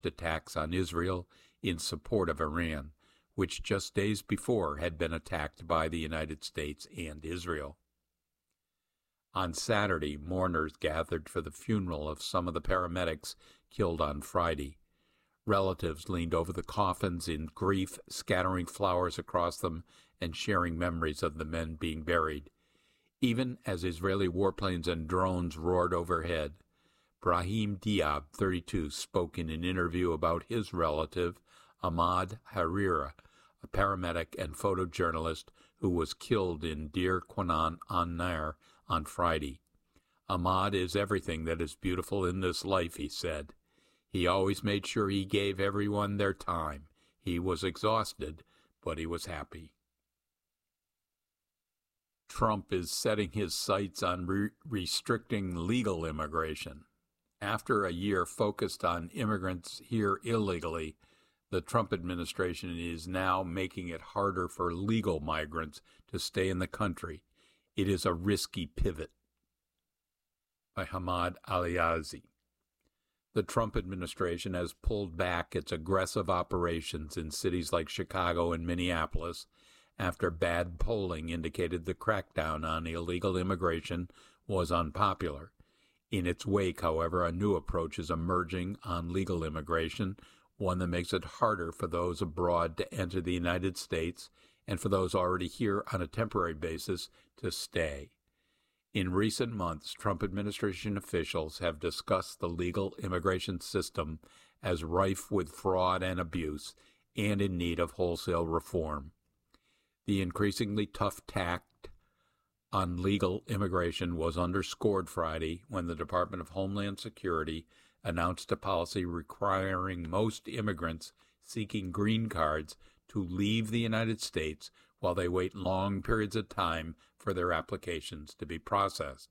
attacks on Israel in support of Iran, which just days before had been attacked by the United States and Israel. On Saturday, mourners gathered for the funeral of some of the paramedics killed on Friday. Relatives leaned over the coffins in grief, scattering flowers across them and sharing memories of the men being buried. Even as Israeli warplanes and drones roared overhead, Brahim Diab, 32, spoke in an interview about his relative, Ahmad Harira, a paramedic and photojournalist who was killed in Deir Qunan an-Nar on Friday. Ahmad is everything that is beautiful in this life, he said. He always made sure he gave everyone their time. He was exhausted, but he was happy. Trump is setting his sights on restricting legal immigration. After a year focused on immigrants here illegally, the Trump administration is now making it harder for legal migrants to stay in the country. It is a risky pivot. By Hamad Aliazi. The Trump administration has pulled back its aggressive operations in cities like Chicago and Minneapolis after bad polling indicated the crackdown on illegal immigration was unpopular. In its wake, however, a new approach is emerging on legal immigration, one that makes it harder for those abroad to enter the United States and for those already here on a temporary basis to stay. In recent months, Trump administration officials have discussed the legal immigration system as rife with fraud and abuse and in need of wholesale reform. The increasingly tough tact on legal immigration was underscored Friday when the Department of Homeland Security announced a policy requiring most immigrants seeking green cards to leave the United States while they wait long periods of time for their applications to be processed.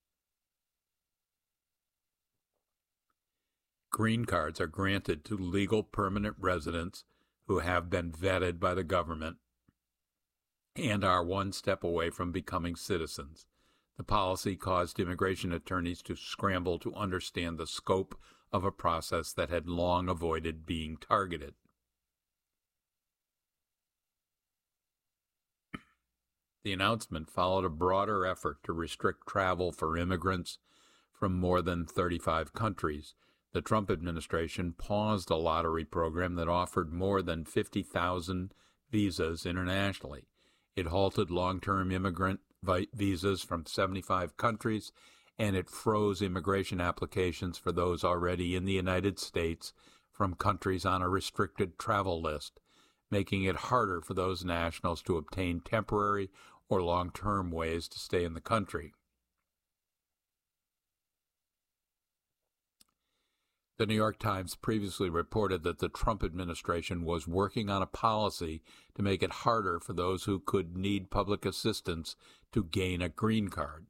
Green cards are granted to legal permanent residents who have been vetted by the government and are one step away from becoming citizens. The policy caused immigration attorneys to scramble to understand the scope of a process that had long avoided being targeted. The announcement followed a broader effort to restrict travel for immigrants from more than 35 countries. The Trump administration paused a lottery program that offered more than 50,000 visas internationally. It halted long-term immigrant visas from 75 countries, and it froze immigration applications for those already in the United States from countries on a restricted travel list, making it harder for those nationals to obtain temporary or long-term ways to stay in the country. The New York Times previously reported that the Trump administration was working on a policy to make it harder for those who could need public assistance to gain a green card.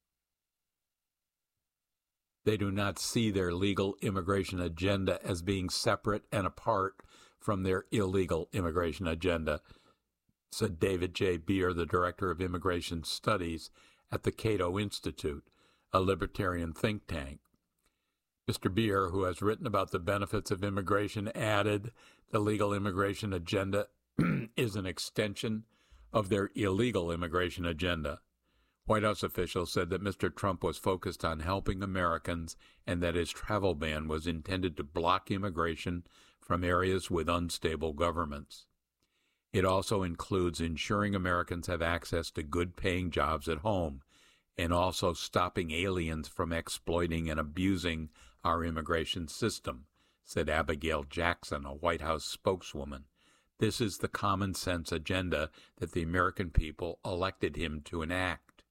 They do not see their legal immigration agenda as being separate and apart from their illegal immigration agenda, said David J. Beer, the director of immigration studies at the Cato Institute, a libertarian think tank. Mr. Beer, who has written about the benefits of immigration, added the legal immigration agenda is an extension of their illegal immigration agenda. White House officials said that Mr. Trump was focused on helping Americans and that his travel ban was intended to block immigration from areas with unstable governments. It also includes ensuring Americans have access to good-paying jobs at home and also stopping aliens from exploiting and abusing our immigration system, said Abigail Jackson, a White House spokeswoman. This is the common sense agenda that the American people elected him to enact.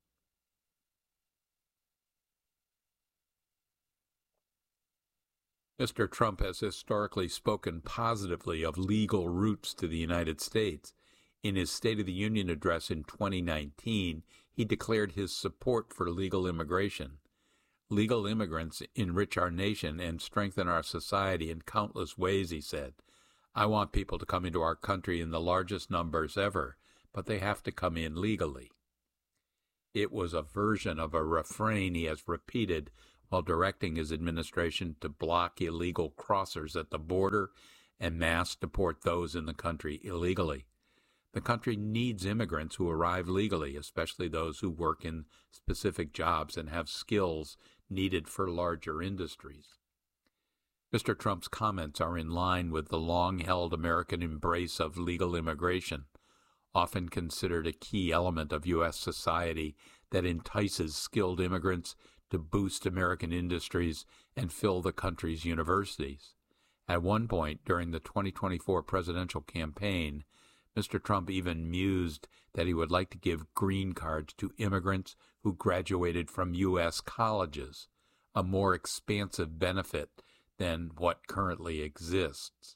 Mr. Trump has historically spoken positively of legal routes to the United States. In his State of the Union address in 2019, he declared his support for legal immigration. Legal immigrants enrich our nation and strengthen our society in countless ways, he said. I want people to come into our country in the largest numbers ever, but they have to come in legally. It was a version of a refrain he has repeated while directing his administration to block illegal crossers at the border and mass deport those in the country illegally. The country needs immigrants who arrive legally, especially those who work in specific jobs and have skills needed for larger industries. Mr. Trump's comments are in line with the long-held American embrace of legal immigration, often considered a key element of U.S. society that entices skilled immigrants to boost American industries and fill the country's universities. At one point during the 2024 presidential campaign, Mr. Trump even mused that he would like to give green cards to immigrants who graduated from U.S. colleges, a more expansive benefit than what currently exists.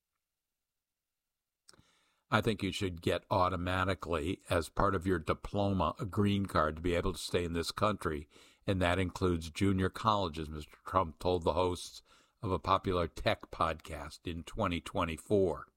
I think you should get automatically, as part of your diploma, a green card to be able to stay in this country, and that includes junior colleges, Mr. Trump told the hosts of a popular tech podcast in 2024.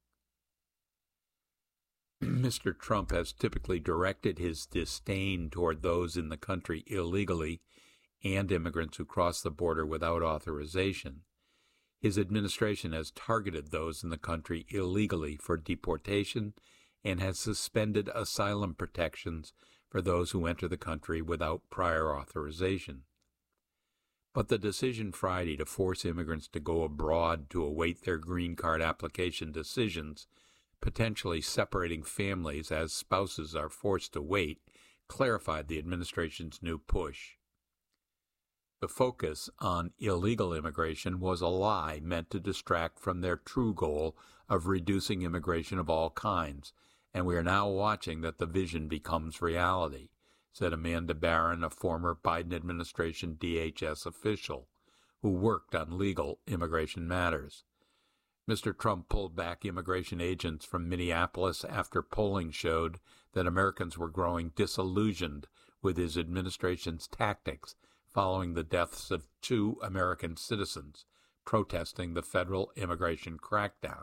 Mr. Trump has typically directed his disdain toward those in the country illegally and immigrants who cross the border without authorization. His administration has targeted those in the country illegally for deportation and has suspended asylum protections for those who enter the country without prior authorization. But the decision Friday to force immigrants to go abroad to await their green card application decisions, potentially separating families as spouses are forced to wait, clarified the administration's new push. The focus on illegal immigration was a lie meant to distract from their true goal of reducing immigration of all kinds, and we are now watching that the vision becomes reality, said Amanda Barron, a former Biden administration DHS official who worked on legal immigration matters. Mr. Trump pulled back immigration agents from Minneapolis after polling showed that Americans were growing disillusioned with his administration's tactics following the deaths of 2 American citizens protesting the federal immigration crackdown.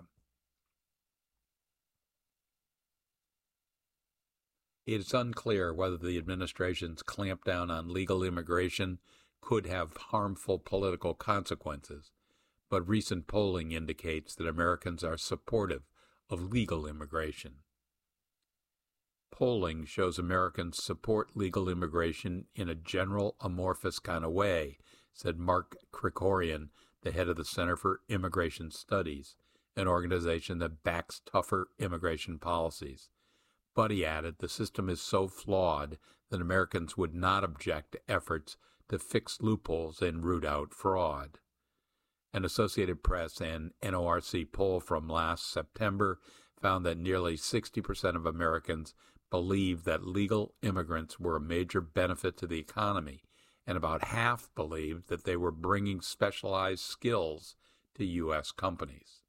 It is unclear whether the administration's clampdown on legal immigration could have harmful political consequences, but recent polling indicates that Americans are supportive of legal immigration. Polling shows Americans support legal immigration in a general amorphous kind of way, said Mark Krikorian, the head of the Center for Immigration Studies, an organization that backs tougher immigration policies. But he added, the system is so flawed that Americans would not object to efforts to fix loopholes and root out fraud. An Associated Press and NORC poll from last September found that nearly 60% of Americans believed that legal immigrants were a major benefit to the economy, and about half believed that they were bringing specialized skills to U.S. companies.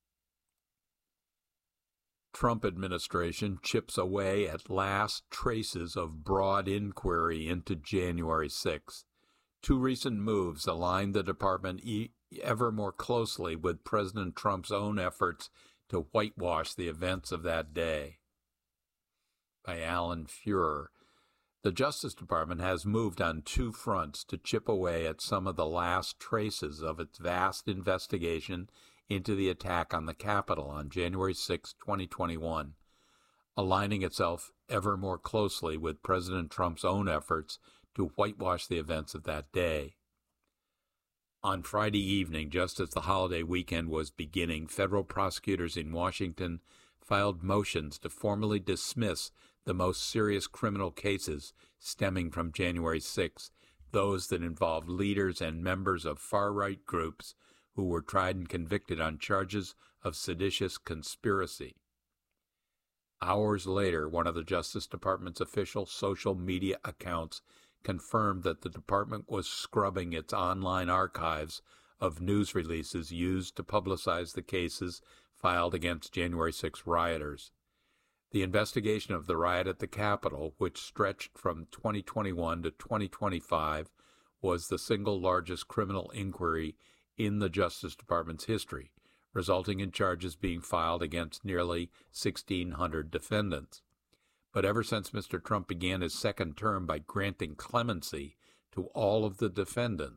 Trump administration chips away at last traces of broad inquiry into January 6th. 2 recent moves align the department ever more closely with President Trump's own efforts to whitewash the events of that day. By Alan Feuer, the Justice Department has moved on 2 fronts to chip away at some of the last traces of its vast investigation into the attack on the Capitol on January 6, 2021, aligning itself ever more closely with President Trump's own efforts to whitewash the events of that day. On Friday evening, just as the holiday weekend was beginning, federal prosecutors in Washington filed motions to formally dismiss the most serious criminal cases stemming from January 6, those that involved leaders and members of far-right groups who were tried and convicted on charges of seditious conspiracy. Hours later, one of the Justice Department's official social media accounts confirmed that the department was scrubbing its online archives of news releases used to publicize the cases filed against January 6 rioters. The investigation of the riot at the Capitol, which stretched from 2021 to 2025, was the single largest criminal inquiry in the Justice Department's history, resulting in charges being filed against nearly 1,600 defendants. But ever since Mr. Trump began his second term by granting clemency to all of the defendants,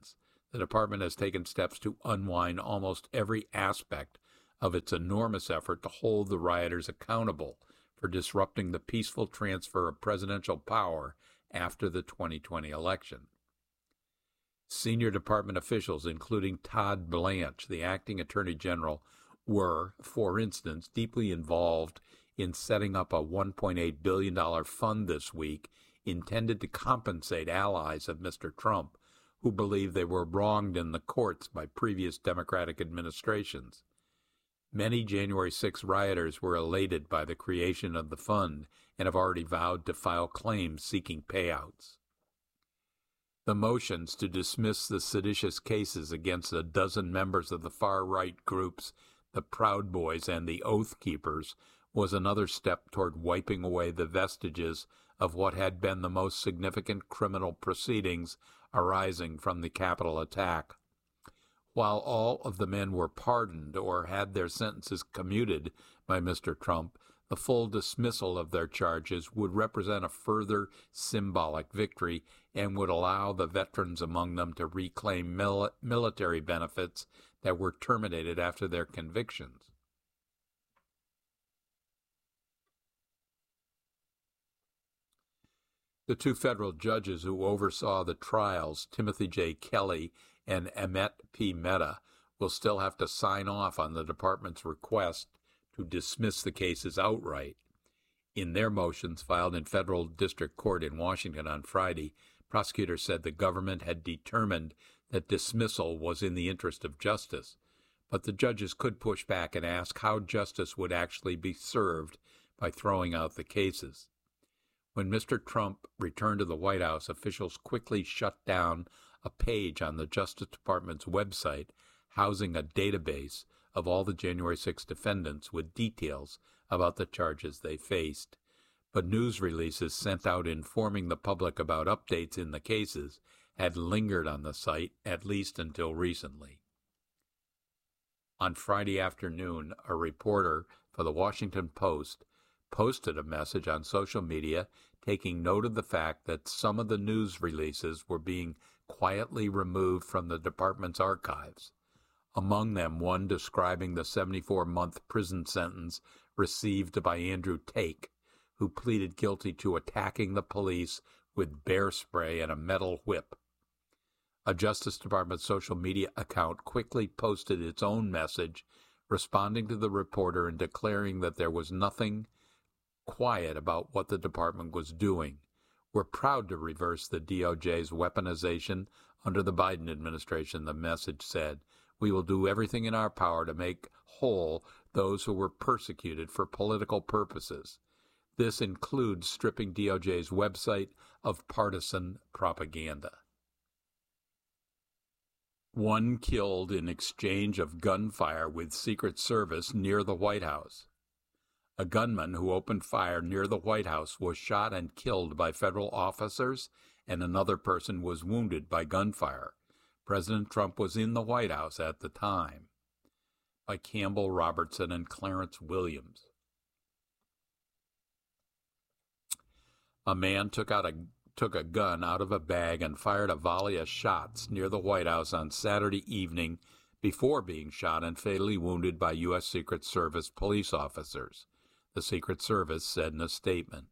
the department has taken steps to unwind almost every aspect of its enormous effort to hold the rioters accountable for disrupting the peaceful transfer of presidential power after the 2020 election. Senior department officials, including Todd Blanche, the acting attorney general, were, for instance, deeply involved in setting up a $1.8 billion fund this week intended to compensate allies of Mr. Trump who believe they were wronged in the courts by previous Democratic administrations. Many January 6 rioters were elated by the creation of the fund and have already vowed to file claims seeking payouts. The motions to dismiss the seditious cases against a dozen members of the far-right groups, the Proud Boys and the Oath Keepers, was another step toward wiping away the vestiges of what had been the most significant criminal proceedings arising from the Capitol attack. While all of the men were pardoned or had their sentences commuted by Mr. Trump, the full dismissal of their charges would represent a further symbolic victory and would allow the veterans among them to reclaim military benefits that were terminated after their convictions. The two federal judges who oversaw the trials, Timothy J. Kelly and Amit P. Mehta, will still have to sign off on the department's request to dismiss the cases outright. In their motions filed in federal district court in Washington on Friday, prosecutors said the government had determined that dismissal was in the interest of justice, but the judges could push back and ask how justice would actually be served by throwing out the cases. When Mr. Trump returned to the White House, officials quickly shut down a page on the Justice Department's website housing a database of all the January 6 defendants with details about the charges they faced. But news releases sent out informing the public about updates in the cases had lingered on the site at least until recently. On Friday afternoon, a reporter for the Washington Post posted a message on social media taking note of the fact that some of the news releases were being quietly removed from the department's archives, among them one describing the 74-month prison sentence received by Andrew Tate, who pleaded guilty to attacking the police with bear spray and a metal whip. A Justice Department social media account quickly posted its own message, responding to the reporter and declaring that there was nothing quiet about what the department was doing. We're proud to reverse the DOJ's weaponization under the Biden administration, the message said. We will do everything in our power to make whole those who were persecuted for political purposes. This includes stripping DOJ's website of partisan propaganda. One killed in exchange of gunfire with Secret Service near the White House. A gunman who opened fire near the White House was shot and killed by federal officers, and another person was wounded by gunfire. President Trump was in the White House at the time. By Campbell Robertson and Clarence Williams. A man took a gun out of a bag and fired a volley of shots near the White House on Saturday evening before being shot and fatally wounded by U.S. Secret Service police officers, the Secret Service said in a statement.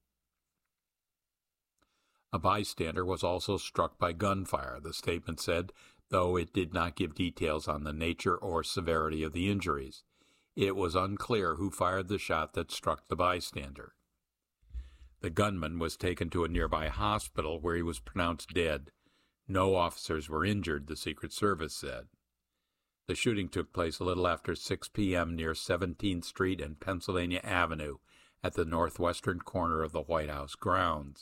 A bystander was also struck by gunfire, the statement said, though it did not give details on the nature or severity of the injuries. It was unclear who fired the shot that struck the bystander. The gunman was taken to a nearby hospital where he was pronounced dead. No officers were injured, the Secret Service said. The shooting took place a little after 6 p.m. near 17th Street and Pennsylvania Avenue at the northwestern corner of the White House grounds.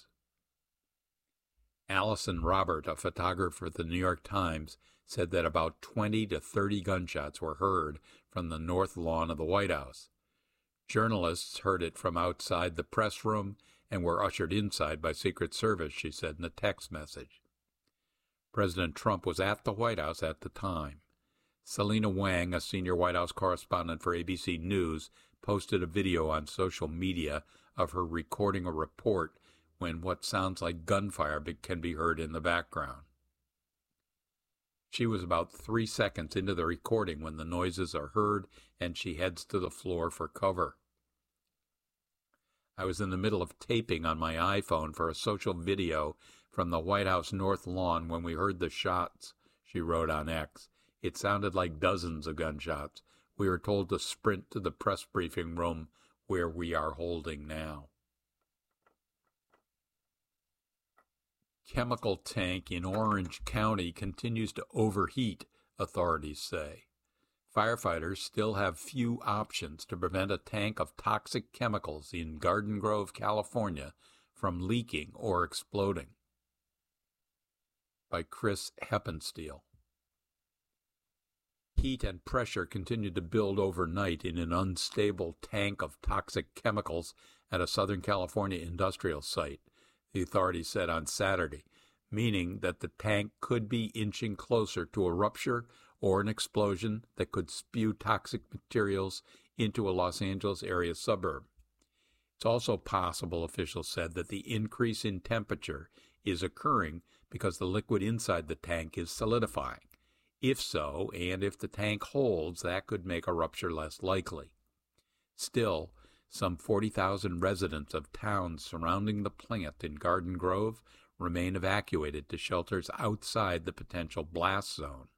Allison Robert, a photographer at the New York Times, said that about 20 to 30 gunshots were heard from the north lawn of the White House. Journalists heard it from outside the press room and were ushered inside by Secret Service, she said in a text message. President Trump was at the White House at the time. Selena Wang, a senior White House correspondent for ABC News, posted a video on social media of her recording a report when what sounds like gunfire can be heard in the background. She was about 3 seconds into the recording when the noises are heard and she heads to the floor for cover. I was in the middle of taping on my iPhone for a social video from the White House North Lawn when we heard the shots, she wrote on X. It sounded like dozens of gunshots. We were told to sprint to the press briefing room where we are holding now. Chemical tank in Orange County continues to overheat, authorities say. Firefighters still have few options to prevent a tank of toxic chemicals in Garden Grove, California, from leaking or exploding. By Chris Heppensteel. Heat and pressure continued to build overnight in an unstable tank of toxic chemicals at a Southern California industrial site, the authorities said on Saturday, meaning that the tank could be inching closer to a rupture or an explosion that could spew toxic materials into a Los Angeles area suburb. It's also possible, officials said, that the increase in temperature is occurring because the liquid inside the tank is solidifying. If so, and if the tank holds, that could make a rupture less likely. Still, some 40,000 residents of towns surrounding the plant in Garden Grove remain evacuated to shelters outside the potential blast zone.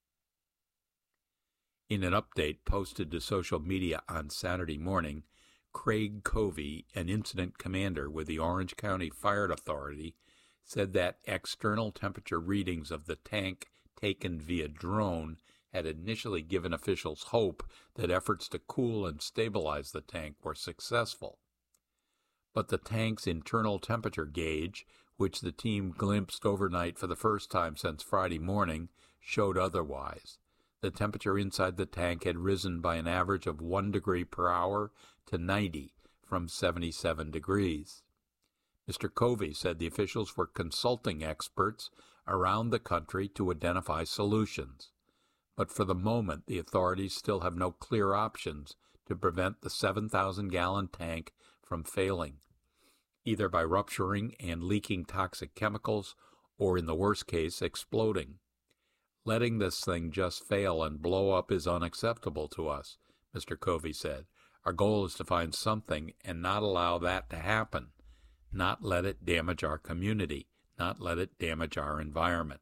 In an update posted to social media on Saturday morning, Craig Covey, an incident commander with the Orange County Fire Authority, said that external temperature readings of the tank taken via drone had initially given officials hope that efforts to cool and stabilize the tank were successful. But the tank's internal temperature gauge, which the team glimpsed overnight for the first time since Friday morning, showed otherwise. The temperature inside the tank had risen by an average of 1 degree per hour to 90 from 77 degrees. Mr. Covey said the officials were consulting experts around the country to identify solutions. But for the moment, the authorities still have no clear options to prevent the 7,000-gallon tank from failing, either by rupturing and leaking toxic chemicals or, in the worst case, exploding. Letting this thing just fail and blow up is unacceptable to us, Mr. Covey said. Our goal is to find something and not allow that to happen, not let it damage our community, not let it damage our environment.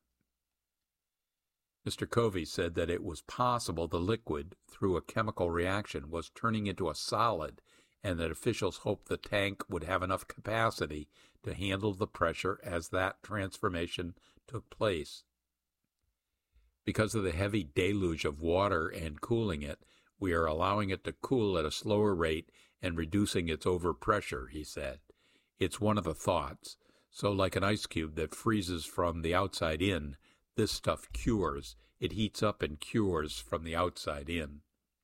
Mr. Covey said that it was possible the liquid, through a chemical reaction, was turning into a solid, and that officials hoped the tank would have enough capacity to handle the pressure as that transformation took place. Because of the heavy deluge of water and cooling it, we are allowing it to cool at a slower rate and reducing its overpressure, he said. It's one of the thoughts. So like an ice cube that freezes from the outside in, this stuff cures. It heats up and cures from the outside in.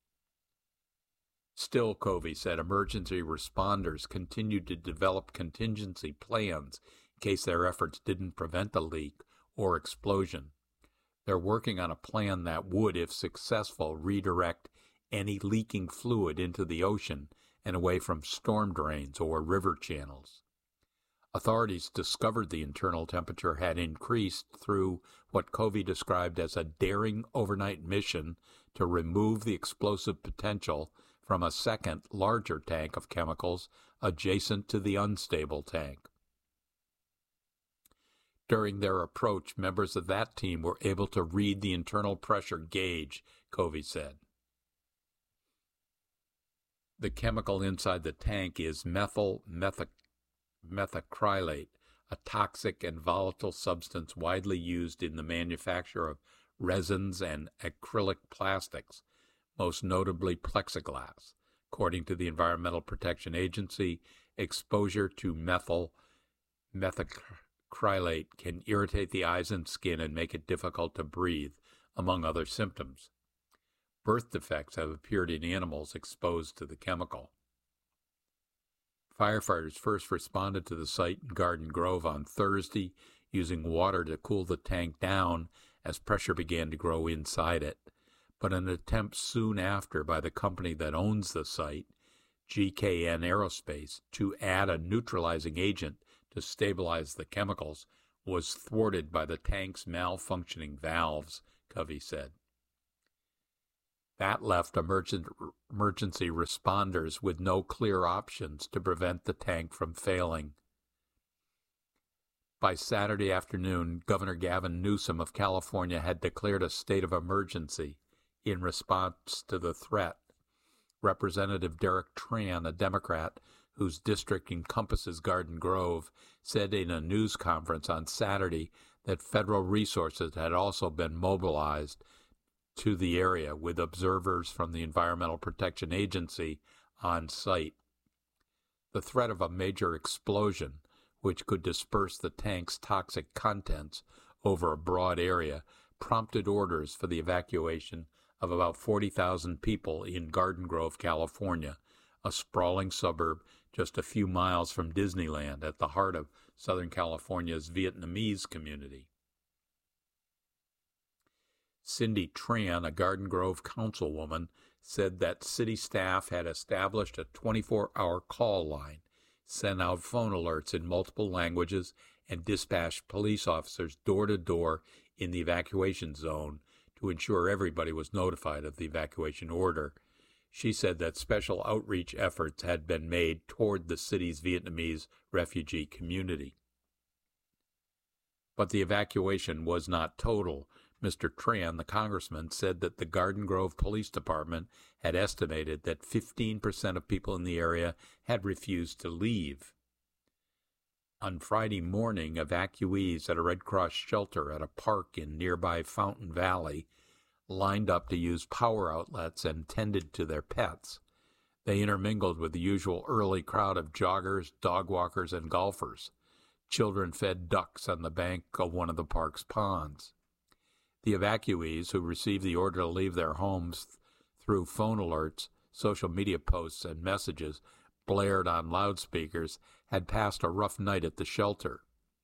Still, Covey said, emergency responders continued to develop contingency plans in case their efforts didn't prevent a leak or explosion. They're working on a plan that would, if successful, redirect any leaking fluid into the ocean and away from storm drains or river channels. Authorities discovered the internal temperature had increased through what Covey described as a daring overnight mission to remove the explosive potential from a second, larger tank of chemicals adjacent to the unstable tank. During their approach, members of that team were able to read the internal pressure gauge, Covey said. The chemical inside the tank is methyl methacrylate, a toxic and volatile substance widely used in the manufacture of resins and acrylic plastics, most notably plexiglass. According to the Environmental Protection Agency, exposure to methyl methacrylate can irritate the eyes and skin and make it difficult to breathe, among other symptoms. Birth defects have appeared in animals exposed to the chemical. Firefighters first responded to the site in Garden Grove on Thursday, using water to cool the tank down as pressure began to grow inside it. But an attempt soon after by the company that owns the site, GKN Aerospace, to add a neutralizing agent to stabilize the chemicals was thwarted by the tank's malfunctioning valves, Covey said. That left emergency responders with no clear options to prevent the tank from failing. By Saturday afternoon, Governor Gavin Newsom of California had declared a state of emergency in response to the threat. Representative Derek Tran, a Democrat whose district encompasses Garden Grove, said in a news conference on Saturday that federal resources had also been mobilized to the area with observers from the Environmental Protection Agency on site. The threat of a major explosion, which could disperse the tank's toxic contents over a broad area, prompted orders for the evacuation of about 40,000 people in Garden Grove, California, a sprawling suburb just a few miles from Disneyland at the heart of Southern California's Vietnamese community. Cindy Tran, a Garden Grove councilwoman, said that city staff had established a 24-hour call line, sent out phone alerts in multiple languages, and dispatched police officers door-to-door in the evacuation zone to ensure everybody was notified of the evacuation order. She said that special outreach efforts had been made toward the city's Vietnamese refugee community. But the evacuation was not total. Mr. Tran, the congressman, said that the Garden Grove Police Department had estimated that 15% of people in the area had refused to leave. On Friday morning, evacuees at a Red Cross shelter at a park in nearby Fountain Valley lined up to use power outlets and tended to their pets. They intermingled with the usual early crowd of joggers, dog walkers, and golfers. Children fed ducks on the bank of one of the park's ponds. The evacuees, who received the order to leave their homes through phone alerts, social media posts, and messages blared on loudspeakers, had passed a rough night at the shelter.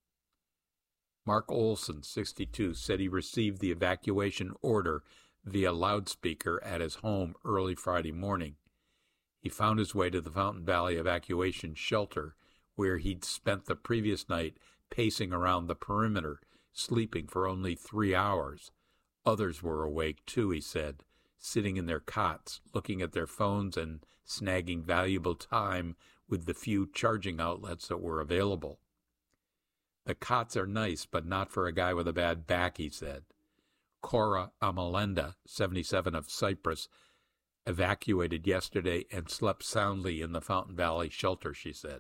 Mark Olson, 62, said he received the evacuation order via loudspeaker at his home early Friday morning. He found his way to the Fountain Valley evacuation shelter, where he'd spent the previous night pacing around the perimeter, sleeping for only 3 hours. Others were awake, too, he said, sitting in their cots, looking at their phones and snagging valuable time with the few charging outlets that were available. The cots are nice, but not for a guy with a bad back, he said. Cora Amalenda, 77, of Cyprus, evacuated yesterday and slept soundly in the Fountain Valley shelter, she said.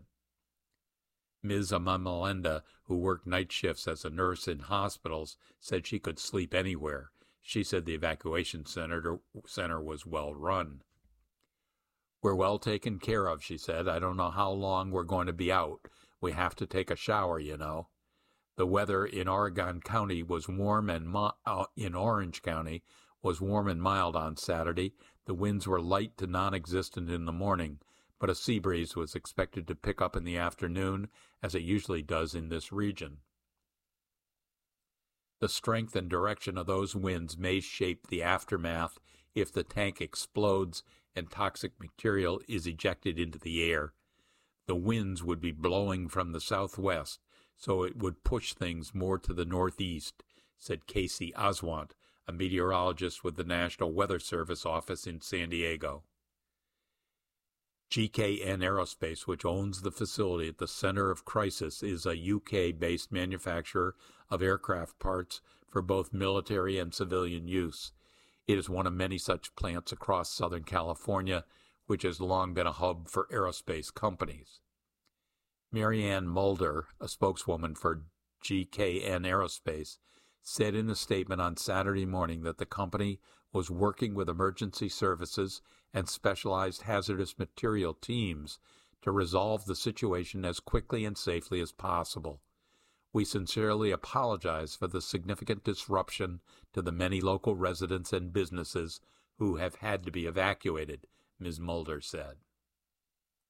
Ms. Amalenda, who worked night shifts as a nurse in hospitals, said she could sleep anywhere. She said the evacuation center was well run. We're well taken care of, she said. I don't know how long we're going to be out. We have to take a shower, you know. The weather in Oregon County was warm and in Orange County was warm and mild on Saturday. The winds were light to non-existent in the morning, but a sea breeze was expected to pick up in the afternoon, as it usually does in this region. The strength and direction of those winds may shape the aftermath if the tank explodes and toxic material is ejected into the air. The winds would be blowing from the southwest, so it would push things more to the northeast, said Casey Oswant, a meteorologist with the National Weather Service office in San Diego. GKN Aerospace, which owns the facility at the center of crisis, is a UK-based manufacturer of aircraft parts for both military and civilian use. It is one of many such plants across Southern California, which has long been a hub for aerospace companies. Marianne Mulder, a spokeswoman for GKN Aerospace, said in a statement on Saturday morning that the company was working with emergency services and specialized hazardous material teams to resolve the situation as quickly and safely as possible. We sincerely apologize for the significant disruption to the many local residents and businesses who have had to be evacuated, Ms. Mulder said.